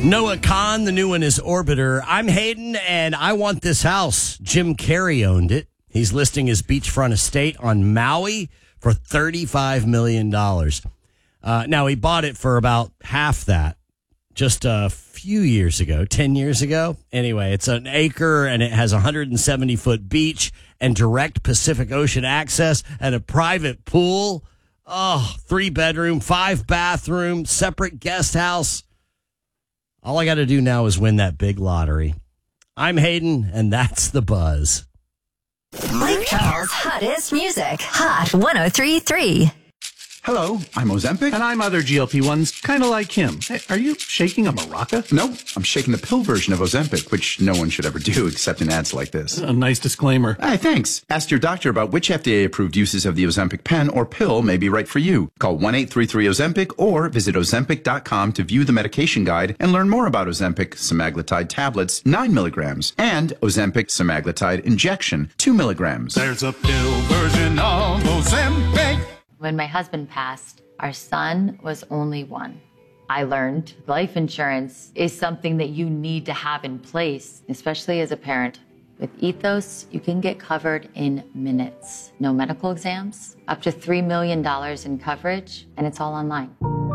Noah Kahn, the new one is Orbiter. I'm Hayden, and I want this house. Jim Carrey owned it. He's listing his beachfront estate on Maui for $35 million. Now, he bought it for about half that just a few years ago, 10 years ago. Anyway, it's an acre, and it has a 170-foot beach and direct Pacific Ocean access and a private pool. Oh, 3-bedroom, 5-bathroom, separate guest house. All I got to do now is win that big lottery. I'm Hayden, and that's the buzz. Lake Charles' hottest music. Hot 103.3. Hello, I'm Ozempic. And I'm other GLP-1s, kind of like him. Hey, are you shaking a maraca? No, I'm shaking the pill version of Ozempic, which no one should ever do except in ads like this. A nice disclaimer. Hey, thanks. Ask your doctor about which FDA-approved uses of the Ozempic pen or pill may be right for you. Call 1-833-OZEMPIC or visit Ozempic.com to view the medication guide and learn more about Ozempic semaglutide tablets, 9 milligrams, and Ozempic semaglutide injection, 2 milligrams. There's a pill version of Ozempic. When my husband passed, our son was only 1. I learned life insurance is something that you need to have in place, especially as a parent. With Ethos, you can get covered in minutes. No medical exams, up to $3 million in coverage, and it's all online.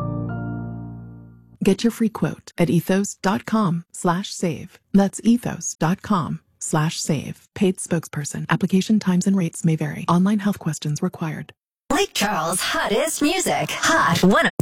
Get your free quote at ethos.com/save. That's ethos.com/save. Paid spokesperson. Application times and rates may vary. Online health questions required. Lake Charles' hottest music. Hot 103.3.